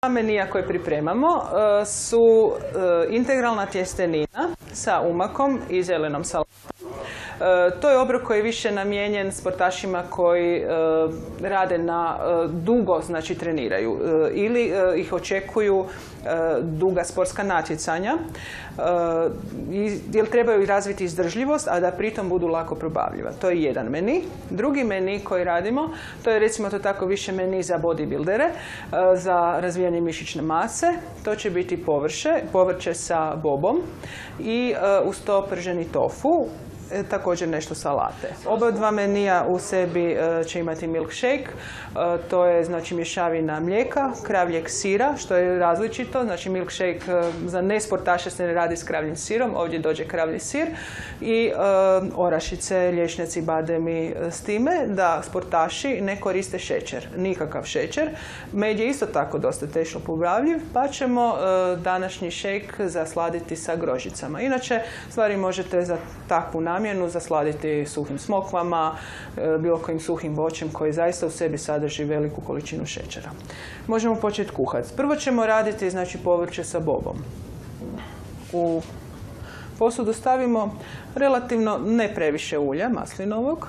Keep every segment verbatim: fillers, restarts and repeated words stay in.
Menija koje pripremamo uh, su uh, integralna tjestenina sa umakom i zelenom salatom. Uh, to je obrok koji je više namijenjen sportašima koji uh, rade na uh, dugo, znači treniraju uh, ili uh, ih očekuju uh, duga sportska natjecanja, uh, jer trebaju razviti izdržljivost, a da pritom budu lako probavljiva. To je jedan meni. Drugi meni koji radimo, to je recimo to tako više meni za bodybuildere, uh, za razvijanje mišićne mase. To će biti povrće, povrće sa bobom i uh, uz to prženi tofu. E, također nešto salate. Oba dva menija u sebi e, će imati milkshake, e, to je znači mješavina mlijeka, kravljeg sira, što je različito, znači milkshake e, za nesportaše se ne radi s kravljim sirom, ovdje dođe kravlji sir i e, orašice, lješnjaci, bademi, e, s time da sportaši ne koriste šećer, nikakav šećer. Med je isto tako dosta teško probavljiv, pa ćemo e, današnji šejk zasladiti sa grožđicama. Inače, stvari možete za takvu namjenu zasladiti suhim smokvama, bilo kojim suhim voćem koji zaista u sebi sadrži veliku količinu šećera. Možemo početi kuhati. Prvo ćemo raditi znači povrće sa bobom. U posudu stavimo relativno ne previše ulja maslinovog.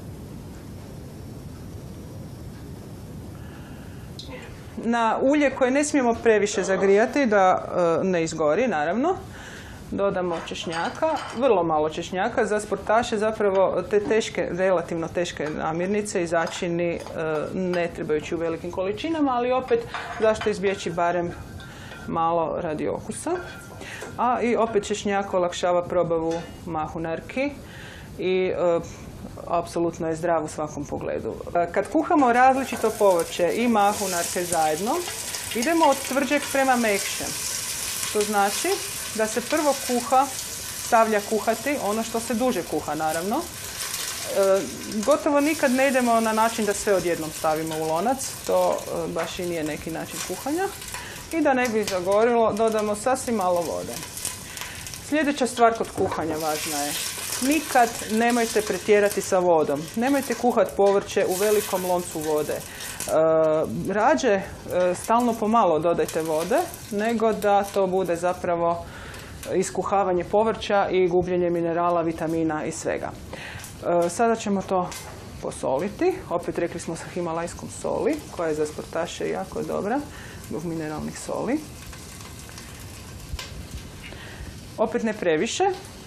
Na ulje koje ne smijemo previše zagrijati da ne izgori, naravno. Dodamo češnjaka, vrlo malo češnjaka, za sportaše zapravo te teške, relativno teške namirnice i začini ne trebaju ići u velikim količinama, ali opet zašto izbjeći barem malo radi okusa. A i opet češnjak olakšava probavu mahunarki i e, apsolutno je zdrav u svakom pogledu. Kad kuhamo različito povrće i mahunarke zajedno, idemo od tvrđeg prema mekšem, što znači da se prvo kuha, stavlja kuhati, ono što se duže kuha naravno. E, gotovo nikad ne idemo na način da sve odjednom stavimo u lonac, to e, baš i nije neki način kuhanja. I da ne bi zagorilo, dodamo sasvim malo vode. Sljedeća stvar kod kuhanja važna je, nikad nemojte pretjerati sa vodom. Nemojte kuhati povrće u velikom loncu vode. E, rađe e, stalno pomalo dodajte vode, nego da to bude zapravo iskuhavanje povrća i gubljenje minerala, vitamina i svega. E, sada ćemo to posoliti. Opet rekli smo sa himalajskom soli, koja je za sportaše jako dobra, zbog mineralnih soli. Opet ne previše.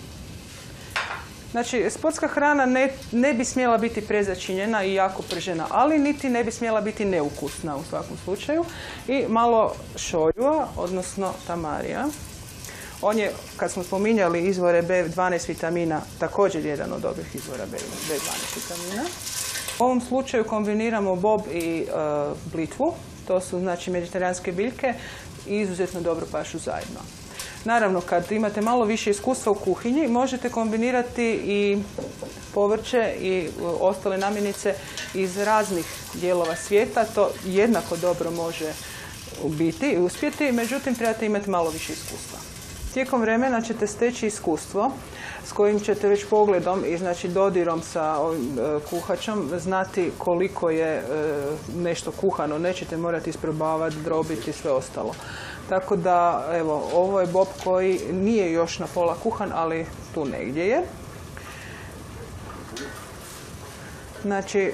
Znači, sportska hrana ne, ne bi smjela biti prezačinjena i jako pržena, ali niti ne bi smjela biti neukusna u svakom slučaju. I malo šojua, odnosno tamarija. On je, kad smo spominjali izvore B dvanaest vitamina, također jedan od dobrih izvora B dvanaest vitamina. U ovom slučaju kombiniramo bob i e, blitvu. To su znači mediteranske biljke i izuzetno dobro pašu zajedno. Naravno, kad imate malo više iskustva u kuhinji, možete kombinirati i povrće i ostale namirnice iz raznih dijelova svijeta. To jednako dobro može biti i uspjeti, međutim trebate imati malo više iskustva. Tijekom vremena ćete steći iskustvo s kojim ćete već pogledom i znači dodirom sa ovim e, kuhačom znati koliko je e, nešto kuhano. Nećete morati isprobavati, drobiti i sve ostalo. Tako da, evo, ovo je bob koji nije još na pola kuhan, ali tu negdje je. Znači,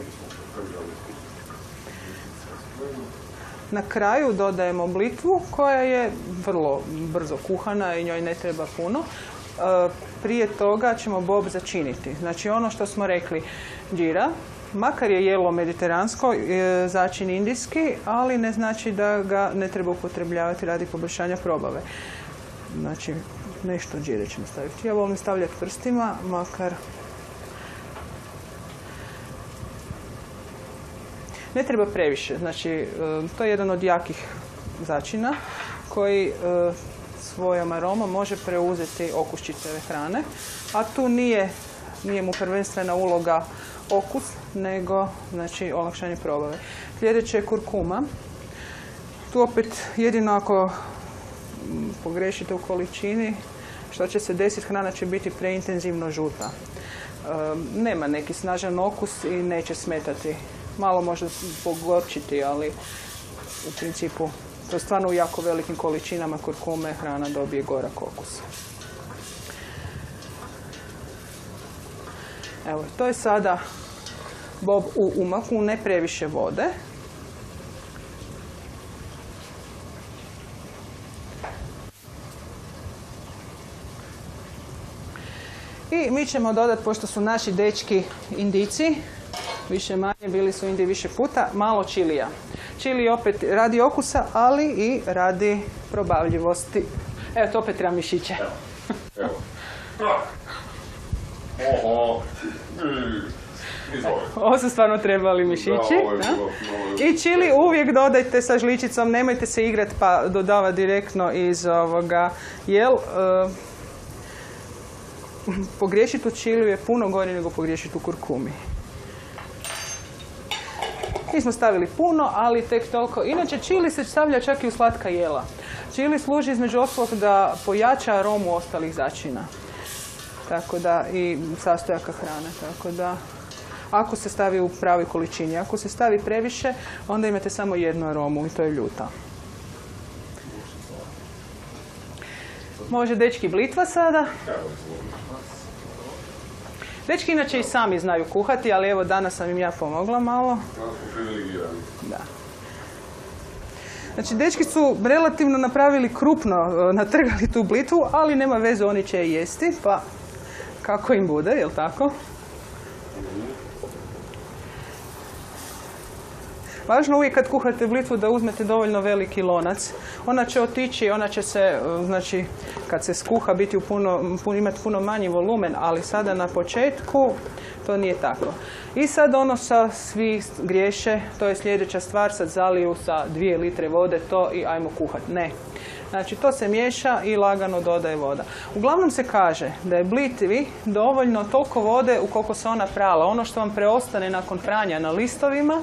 na kraju dodajemo blitvu koja je vrlo brzo kuhana i njoj ne treba puno. Prije toga ćemo bob začiniti. Znači ono što smo rekli, džira, makar je jelo mediteransko, začin indijski, ali ne znači da ga ne treba upotrebljavati radi poboljšanja probave. Znači nešto džire ćemo staviti. Ja volim stavljati prstima, makar ne treba previše. Znači to je jedan od jakih začina koji svojom aromom može preuzeti okus čitave hrane, a tu nije, nije mu prvenstvena uloga okus, nego znači olakšanje probave. Sljedeće je kurkuma. Tu opet jedino ako pogrešite u količini, što će se desiti, hrana će biti preintenzivno žuta. E, nema neki snažan okus i neće smetati. Malo može pogorčiti, ali u principu To je stvarno u jako velikim količinama kurkume hrana dobije gorak okus. Evo, to je sada bob u umaku, ne previše vode. I mi ćemo dodati, pošto su naši dečki Indijci, više manje, bili su u Indiji više puta, malo čilija. Čili opet radi okusa, ali i radi probavljivosti. Evo, to opet treba mišiće. Evo. Oho. Ovo su stvarno trebali mišići. Da? I čili uvijek dodajte sa žličicom, nemojte se igrati pa dodavati direktno iz ovoga, jel uh, pogriješiti u čiliju je puno gore nego pogriješiti u kurkumi. Mi smo stavili puno, ali tek toliko. Inače, čili se stavlja čak i u slatka jela. Čili služi između ostalog da pojača aromu ostalih začina. Tako da, i sastojaka hrane. Tako da, ako se stavi u pravoj količini, ako se stavi previše, onda imate samo jednu aromu i to je ljuta. Može dečki blitva sada. Dečki inače i sami znaju kuhati, ali evo danas sam im ja pomogla malo. Da. Znači, dečki su relativno napravili krupno, natrgali tu blitvu, ali nema veze, oni će je jesti, pa kako im bude, jel tako? Važno uvijek kad kuhate blitvu da uzmete dovoljno veliki lonac. Ona će otići, ona će se, znači, kad se skuha biti u puno, imati puno manji volumen, ali sada na početku to nije tako. I sad ono sa svi griješe, to je sljedeća stvar, sad zaliju sa dvije litre vode to i ajmo kuhati. Ne. Znači, to se miješa i lagano dodaje voda. Uglavnom se kaže da je blitvi dovoljno toliko vode u koliko se ona prala. Ono što vam preostane nakon pranja na listovima,